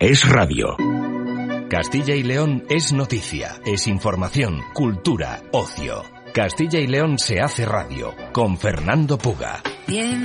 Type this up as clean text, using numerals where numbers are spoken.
es radio. Castilla y León es noticia, es información, cultura, ocio. Castilla y León se hace radio, con Fernando Puga.